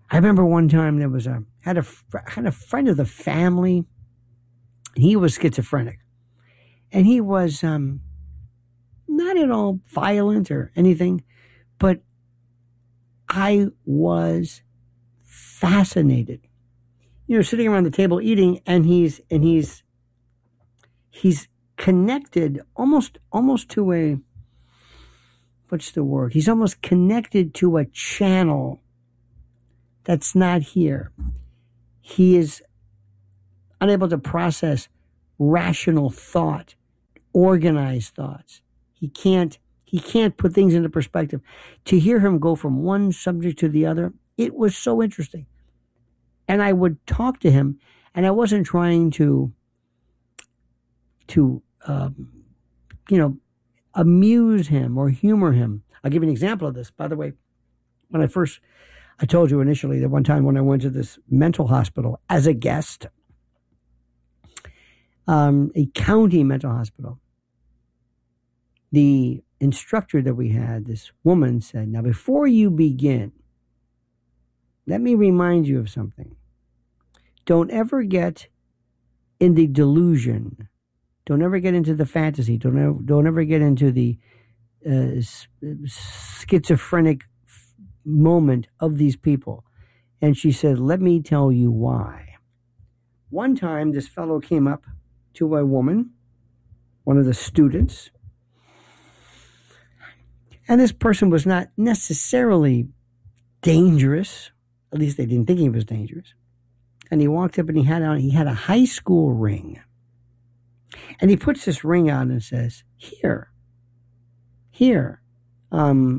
I remember one time there was had a friend of the family, and he was schizophrenic, and he was not at all violent or anything, but I was fascinated. Sitting around the table eating, and he's connected almost to a, what's the word? He's almost connected to a channel that's not here. He is unable to process rational thought, organized thoughts. He can't put things into perspective. To hear him go from one subject to the other, it was so interesting. And I would talk to him, and I wasn't trying to amuse him or humor him. I'll give you an example of this. By the way, I told you initially that one time when I went to this mental hospital as a guest, a county mental hospital, the instructor that we had, this woman, said, "Now, before you begin, let me remind you of something. Don't ever get in the delusion. Don't ever get into the fantasy. Don't ever get into the schizophrenic moment of these people." And she said, "Let me tell you why." One time, this fellow came up to a woman, one of the students, and this person was not necessarily dangerous. At least they didn't think he was dangerous. And he walked up and he had a high school ring. And he puts this ring on and says, here, I'm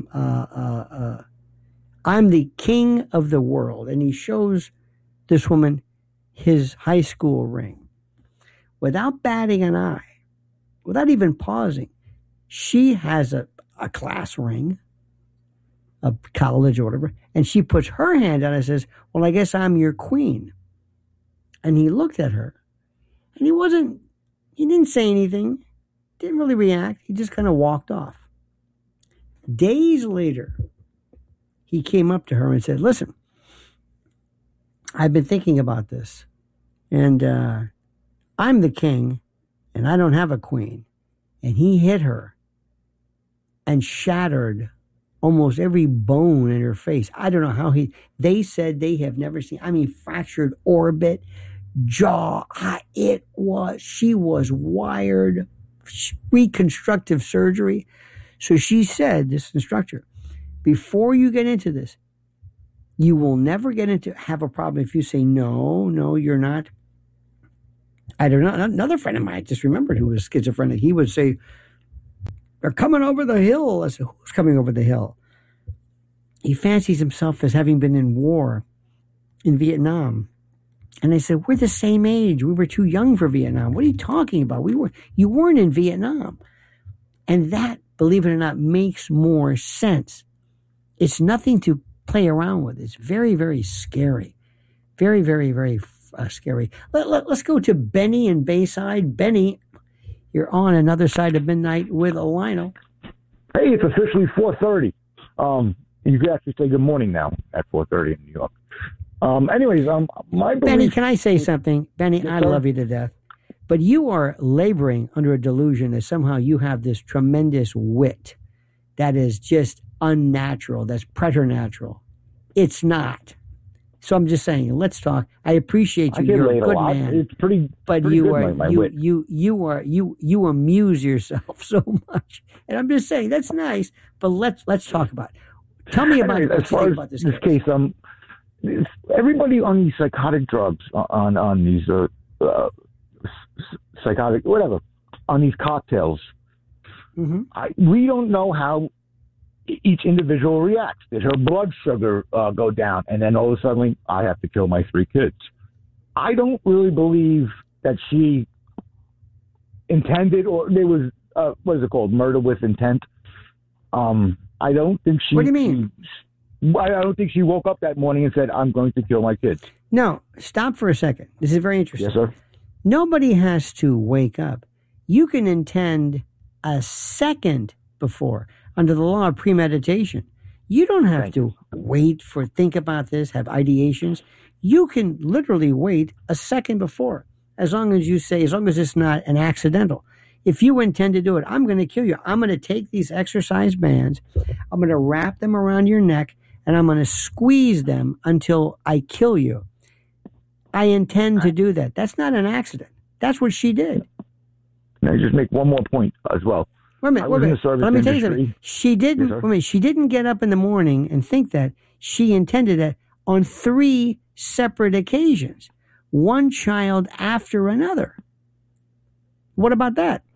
the king of the world. And he shows this woman his high school ring. Without batting an eye, without even pausing, she has a class ring of college or whatever, and she puts her hand on it and says, "Well, I guess I'm your queen." And he looked at her, and he didn't say anything, didn't really react. He just kind of walked off. Days later, he came up to her and said, "Listen, I've been thinking about this, and I'm the king, and I don't have a queen." And he hit her and shattered almost every bone in her face. I don't know how they said they have never seen, fractured orbit, jaw. She was wired, reconstructive surgery. So she said, this instructor, before you get into this, you will never have a problem if you say, no, you're not. I don't know. Another friend of mine, I just remembered, who was schizophrenic, he would say, "They're coming over the hill." I said, "Who's coming over the hill?" He fancies himself as having been in war in Vietnam. And I said, "We're the same age. We were too young for Vietnam. What are you talking about? You weren't in Vietnam." And that, believe it or not, makes more sense. It's nothing to play around with. It's very, very scary. Very, very, very scary. Let's go to Benny in Bayside. Benny, you're on Another Side of Midnight with Lionel. Hey, it's officially 4:30. You could actually say good morning now at 4:30 in New York. My belief... Benny, can I say something? Benny, yes, I love you to death. But you are laboring under a delusion that somehow you have this tremendous wit that is just unnatural, that's preternatural. It's not. So I'm just saying, let's talk. I appreciate you. You're a good man. It's pretty. But pretty you good, are you amuse yourself so much. And I'm just saying that's nice. But let's talk about it. Tell me about as far as this case. Everybody on these psychotic drugs, on these psychotic whatever, on these cocktails. Mm-hmm. We don't know how each individual reacts. Did her blood sugar go down, and then all of a sudden, I have to kill my 3 kids? I don't really believe that she intended, or there was what is it called, murder with intent. I don't think she. What do you mean? I don't think she woke up that morning and said, "I'm going to kill my kids." No, stop for a second. This is very interesting. Yes, sir. Nobody has to wake up. You can intend a second before under the law of premeditation. You don't have to think about this, have ideations. You can literally wait a second before, as long as it's not an accidental. If you intend to do it, I'm going to kill you. I'm going to take these exercise bands, I'm going to wrap them around your neck, and I'm going to squeeze them until I kill you. I intend to do that. That's not an accident. That's what she did. Can I just make one more point as well? Wait a minute. Let me tell you something. She didn't get up in the morning and think that. She intended that on 3 separate occasions, one child after another. What about that?